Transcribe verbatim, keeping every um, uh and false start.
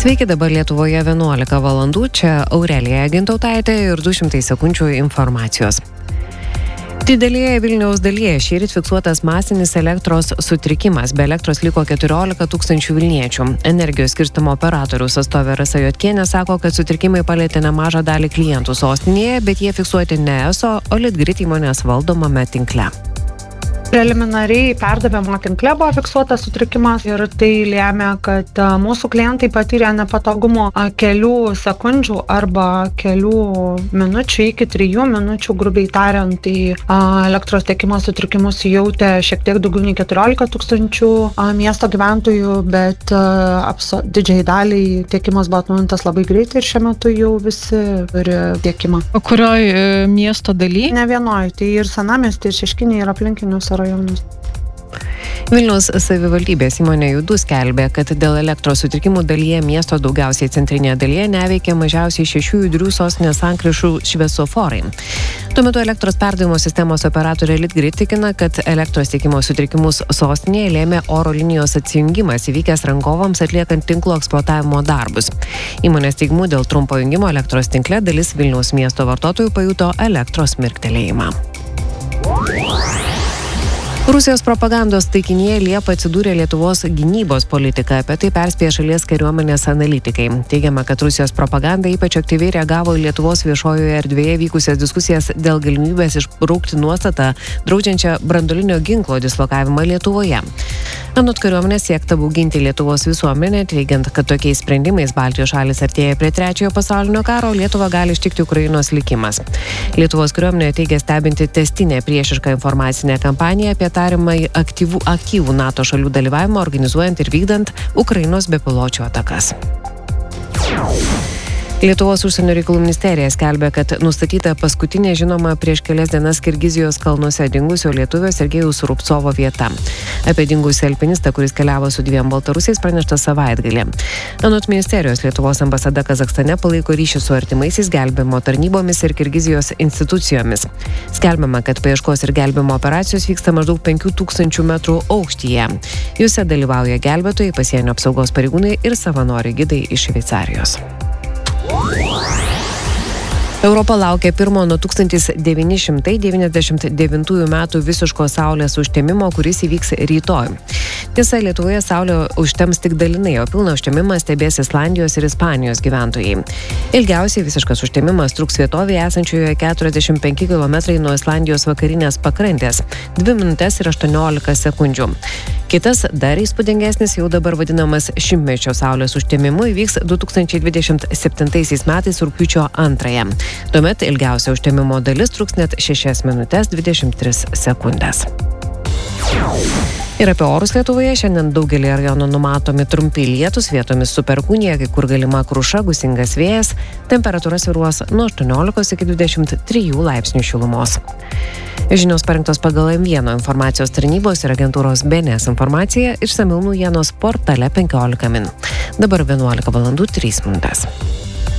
Sveiki, dabar Lietuvoje vienuolika valandų, čia Aurelija Gintautaitė ir du šimtai sekundžių informacijos. Didelėje Vilniaus dalyje šįryt fiksuotas masinis elektros sutrikimas. Be elektros liko keturiolika tūkstančių vilniečių. Energijos skirstymo operatoriaus atstovė Rasa Jotkienė sako, kad sutrikimai palėtė nemažą dalį klientų sostinėje, bet jie fiksuoti ne eso, o Litgrid įmonės valdomame tinkle. Preliminariai perdavimo tinkle buvo fiksuotas sutrikimas ir tai lėmė, kad mūsų klientai patyrė nepatogumo kelių sekundžių arba kelių minučių iki trijų minučių, grubiai tariant. Tai elektros tiekimo sutrikimus jautė šiek tiek daugiau nei keturiolika tūkstančių miesto gyventojų, bet apso, didžiai daliai tiekimas buvo atnaujintas labai greitai ir šiuo metu jau visi turi tiekimą. O kurioj e, miesto daly? Ne vienoj, tai ir Senamiesty, ir Šeškinėje, ir aplinkinius rajonus. Vilniaus savivaldybės įmonė Judu skelbė, kad dėl elektros sutrikimų dalyje miesto, daugiausiai centrinėje dalyje, neveikia mažiausiai šešių judrių sostinės sankryžų šviesoforai. Tuo metu elektros perdavimo sistemos operatorė Litgrid tikina, kad elektros tiekimo sutrikimus sostinėje lėmė oro linijos atsijungimas įvykęs rangovams atliekant tinklo eksploatavimo darbus. Įmonės teigimu dėl trumpo jungimo elektros tinkle dalis Vilniaus miesto vartotojų pajuto elektros mirktelėjimą. Rusijos propagandos taikinyje Liepą atsidūrė Lietuvos gynybos politika. Apie tai perspėja šalies kariuomenės analitikai. Teigiama, kad Rusijos propaganda ypač aktyviai reagavo į Lietuvos viešojoje erdvėje vykusias diskusijas dėl galimybės išbraukti nuostatą draudžiančią branduolinio ginklo dislokavimą Lietuvoje. Anot kariuomenės siekta bauginti Lietuvos visuomenę, teigiant, kad tokiais sprendimais Baltijos šalis artėja prie trečiojo pasaulinio karo, Lietuvą gali ištikti Ukrainos likimas. Lietuvos kariuomenė teigia stebinti tęstinę priešišką informacinę kampaniją apie tariamai aktyvų, aktyvų NATO šalių dalyvavimą organizuojant ir vykdant Ukrainos bepiločių atakas. Lietuvos užsienio reikalų ministerija skelbia, kad nustatyta paskutinė žinoma prieš kelias dienas Kirgizijos kalnuose dingusio lietuvio Sergejaus Rubcovo vieta. Apie dingusį alpinistą, kuris keliavo su dviem baltarusiais, pranešta savaitgalį. Anot ministerijos, Lietuvos ambasada Kazachstane palaiko ryšį su artimaisiais gelbėjimo tarnybomis ir Kirgizijos institucijomis. Skelbiama, kad paieškos ir gelbėjimo operacijos vyksta maždaug penkių tūkstančių metrų aukštyje. Juose dalyvauja gelbėtojai, pasienio apsaugos pareigūnai ir savanoriai gidai iš Šveicarijos. Europa laukia pirmo nuo tūkstantis devyni šimtai devyniasdešimt devintųjų metų visiško saulės užtemimo, kuris įvyks rytoj. Tiesa, Lietuvoje saulė užtems tik dalinai, o pilną užtemimą stebės Islandijos ir Ispanijos gyventojai. Ilgiausiai visiškas užtemimas truks vietovėje esančioje keturiasdešimt penki kilometrai nuo Islandijos vakarinės pakrantės – dvi minutės ir aštuoniolika sekundžių. Kitas, dar įspūdingesnis, jau dabar vadinamas šimtmečio saulės užtemimu, įvyks du tūkstančiai dvidešimt septintaisiais metais rugpjūčio antrąją. Tuomet ilgiausia užtemimo dalis truks net šešias minutės dvidešimt tris sekundės. Ir apie orus Lietuvoje šiandien daugelį rajonų numatomi trumpi lietūs, vietomis su perkūnija, kai kur galima kruša, gūsingas vėjas, temperatūra svyruos nuo aštuoniolikos iki dvidešimt trijų laipsnių šilumos. Žinios parengtos pagal M vienas informacijos tarnybos ir agentūros B N S informacija, išsamiau naujienos portale penkiolika min. Dabar vienuolika valandų trys minutės.